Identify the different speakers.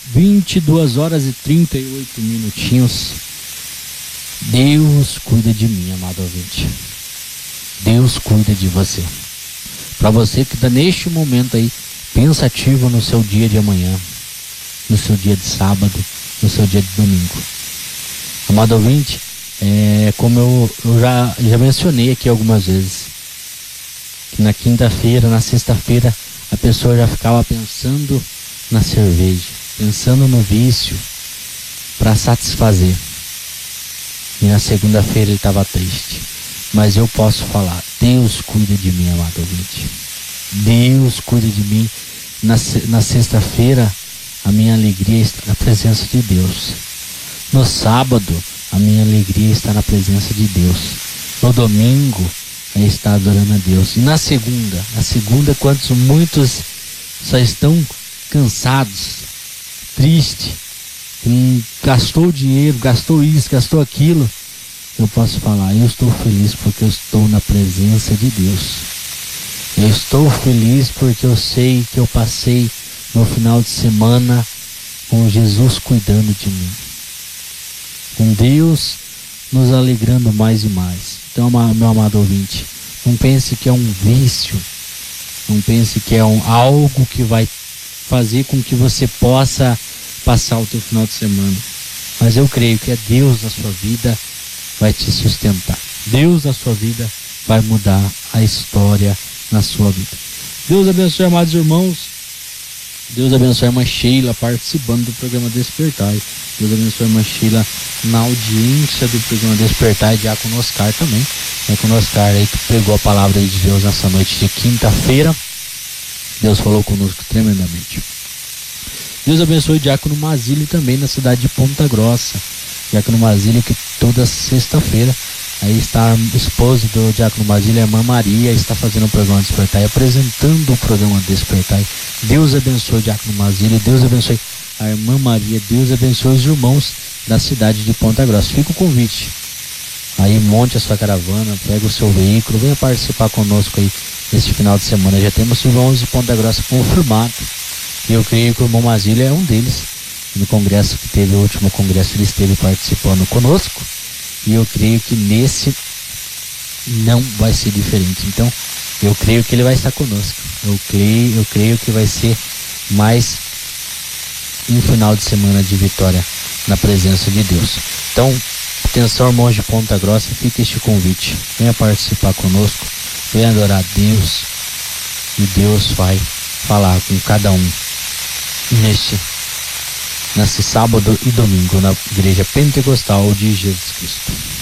Speaker 1: 22 horas e 38 minutinhos. Deus cuida de mim, amado ouvinte. Deus cuida de você. Para você que está neste momento aí pensativo no seu dia de amanhã, no seu dia de sábado, no seu dia de domingo. Amado ouvinte, como eu já mencionei aqui algumas vezes, que na quinta-feira, na sexta-feira, a pessoa já ficava pensando na cerveja, pensando no vício para satisfazer. E na segunda-feira ele estava triste. Mas eu posso falar, Deus cuida de mim, amado ouvinte. Deus cuida de mim. Na sexta-feira, a minha alegria está na presença de Deus. No sábado, a minha alegria está na presença de Deus. No domingo, é estar adorando a Deus. E na segunda, quantos muitos só estão cansados, tristes, gastou dinheiro, gastou isso, gastou aquilo, eu posso falar, eu estou feliz porque eu estou na presença de Deus. Eu estou feliz porque eu sei que eu passei no final de semana com Jesus cuidando de mim, com Deus nos alegrando mais e mais. Então, meu amado ouvinte, não pense que é um vício, não pense que é algo que vai fazer com que você possa passar o teu final de semana. Mas eu creio que é Deus na sua vida vai te sustentar. Deus na sua vida vai mudar a história na sua vida. Deus abençoe, amados irmãos. Deus abençoe a irmã Sheila participando do programa Despertar. Deus abençoe a irmã Sheila na audiência do programa Despertar, e Diácono Oscar também. Diácono Oscar aí que pregou a palavra de Deus nessa noite de quinta-feira. Deus falou conosco tremendamente. Deus abençoe o Diácono Mazili também na cidade de Ponta Grossa. Diácono Mazili que toda sexta-feira aí está a esposa do Diácono Mazili, a irmã Maria, está fazendo o programa Despertar, apresentando o programa Despertar. Deus abençoe o Diácono Mazili, Deus abençoe a irmã Maria, Deus abençoe os irmãos da cidade de Ponta Grossa. Fica o convite. Aí monte a sua caravana, pega o seu veículo, venha participar conosco aí neste final de semana. Já temos irmãos de Ponta Grossa confirmados. E eu creio que o irmão Mazili é um deles. No congresso que teve, o último congresso, ele esteve participando conosco. E eu creio que nesse não vai ser diferente. Então, eu creio que ele vai estar conosco. Eu creio que vai ser mais um final de semana de vitória na presença de Deus. Então, atenção, irmãos de Ponta Grossa, fica este convite. Venha participar conosco, venha adorar a Deus. E Deus vai falar com cada um nesse sábado e domingo na Igreja Pentecostal de Jesus Cristo.